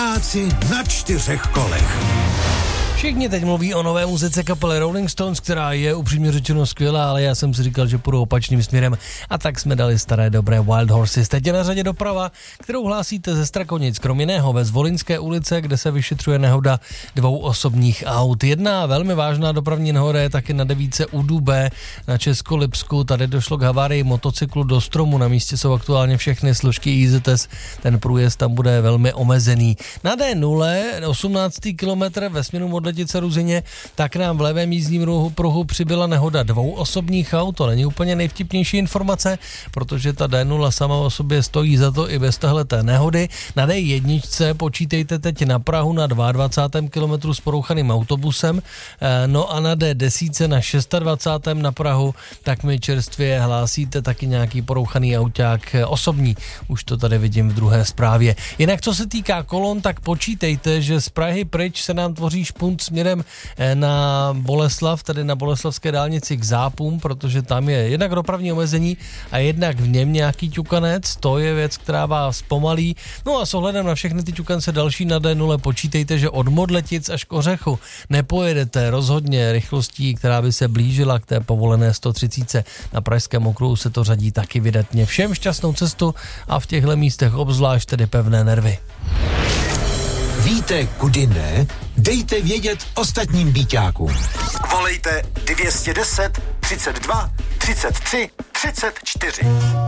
Vojáci na 4 kolech. Všichni teď mluví o nové muzice kapely Rolling Stones, která je upřímně řečeno skvělá, ale já jsem si říkal, že půjdu opačným směrem a tak jsme dali staré dobré Wild Horses. Teď je na řadě doprava, kterou hlásíte ze Strakonic, krom jiného ve Zvolinské ulice, kde se vyšetřuje nehoda 2 osobních aut. Jedna velmi vážná dopravní nehoda je taky na 9 u Dubé na Českolipsku. Tady došlo k havárii motocyklu do stromu, na místě jsou aktuálně všechny složky IZS, ten průjezd tam bude velmi omezený. Na D0, 18. kilometr ve směru Modletice-Ruzyně, tak nám v levém jízdním pruhu přibyla nehoda 2 osobních aut. To není úplně nejvtipnější informace, protože ta D0 sama o sobě stojí za to i bez tahleté nehody. Na D1 počítejte teď na Prahu na 22. kilometru s porouchaným autobusem, no a na D10 na 26. na Prahu, tak mi čerstvě hlásíte taky nějaký porouchaný auták osobní. Už to tady vidím v druhé zprávě. Jinak co se týká kolon, tak počítejte, že z Prahy pryč se nám tvoří špunt směrem na Boleslav, tedy na boleslavské dálnici k Zápům, protože tam je jednak dopravní omezení a jednak v něm nějaký ťukanec, to je věc, která vás pomalí. No a s ohledem na všechny ty ťukance další na D0 počítejte, že od Modletic až k Ořechu nepojedete rozhodně rychlostí, která by se blížila k té povolené 130. Na pražském okruhu se to řadí taky vydatně. Všem šťastnou cestu a v těchto místech obzvlášť tedy pevné nervy. Víte, kudy ne? Dejte vědět ostatním býťákům. Volejte 210 32 33 34.